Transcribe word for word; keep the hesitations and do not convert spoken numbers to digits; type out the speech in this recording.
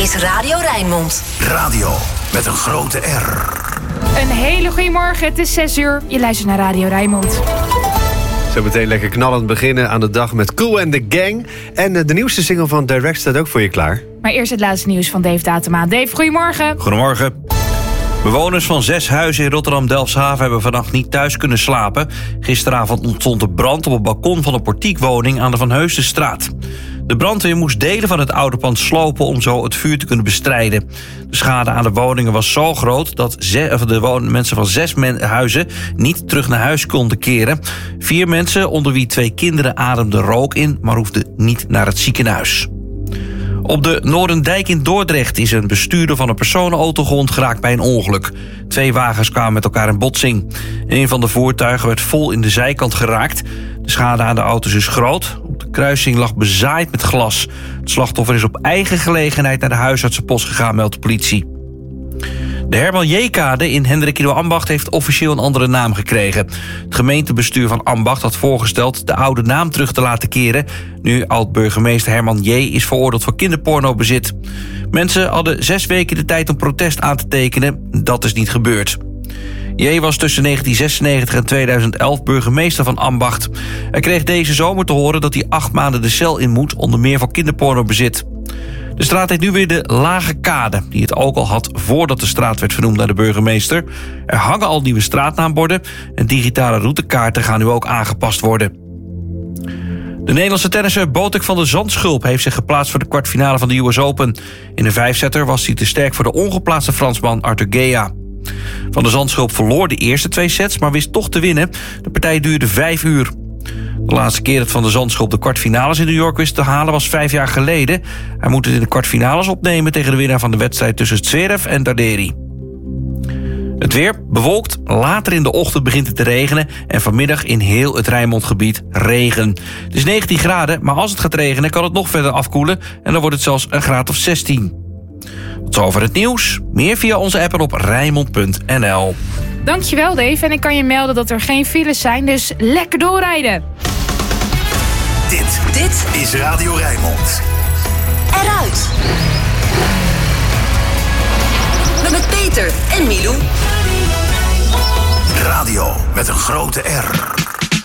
is Radio Rijnmond. Radio met een grote R. Een hele goede morgen, het is zes uur. Je luistert naar Radio Rijnmond. Zo meteen lekker knallend beginnen aan de dag met Kool and the Gang. En de nieuwste single van Direct staat ook voor je klaar. Maar eerst het laatste nieuws van Dave Datema. Dave, goedemorgen. Goedemorgen. Bewoners van zes huizen in Rotterdam-Delfshaven hebben vannacht niet thuis kunnen slapen. Gisteravond ontstond er brand op het balkon van een portiekwoning aan de Van Heusdenstraat. De brandweer moest delen van het oude pand slopen om zo het vuur te kunnen bestrijden. De schade aan de woningen was zo groot dat ze, de wonen, mensen van zes men, huizen niet terug naar huis konden keren. Vier mensen, onder wie twee kinderen, ademden rook in, maar hoefden niet naar het ziekenhuis. Op de Noorendijk in Dordrecht is een bestuurder van een personenauto gewond geraakt bij een ongeluk. Twee wagens kwamen met elkaar in botsing. Een van de voertuigen werd vol in de zijkant geraakt. De schade aan de auto's is groot. Op de kruising lag bezaaid met glas. Het slachtoffer is op eigen gelegenheid naar de huisartsenpost gegaan, meldt de politie. De Herman J-kade in Hendrik Ido Ambacht heeft officieel een andere naam gekregen. Het gemeentebestuur van Ambacht had voorgesteld de oude naam terug te laten keren, nu oud-burgemeester Herman J. is veroordeeld voor kinderpornobezit. Mensen hadden zes weken de tijd om protest aan te tekenen. Dat is niet gebeurd. J. was tussen negentien zesennegentig en tweeduizend elf burgemeester van Ambacht. Hij kreeg deze zomer te horen dat hij acht maanden de cel in moet, onder meer voor kinderpornobezit. De straat heet nu weer de Lage Kade, die het ook al had voordat de straat werd vernoemd naar de burgemeester. Er hangen al nieuwe straatnaamborden en digitale routekaarten gaan nu ook aangepast worden. De Nederlandse tennisser Botic van der Zandschulp heeft zich geplaatst voor de kwartfinale van de U S Open. In de vijfsetter was hij te sterk voor de ongeplaatste Fransman Arthur Gea. Van der Zandschulp verloor de eerste twee sets, maar wist toch te winnen. De partij duurde vijf uur. De laatste keer dat Van der Zandschulp de kwartfinales in New York wist te halen was vijf jaar geleden. Hij moet het in de kwartfinales opnemen tegen de winnaar van de wedstrijd tussen Zverev en Darderi. Het weer bewolkt, later in de ochtend begint het te regenen en vanmiddag in heel het Rijnmondgebied regen. Het is negentien graden, maar als het gaat regenen kan het nog verder afkoelen en dan wordt het zelfs een graad of zestien. Tot zover het nieuws. Meer via onze app en op Rijnmond punt n l. Dankjewel Dave en ik kan je melden dat er geen files zijn, dus lekker doorrijden. Dit, dit is Radio Rijnmond. Eruit. Met Peter en Milou. Radio met een grote R.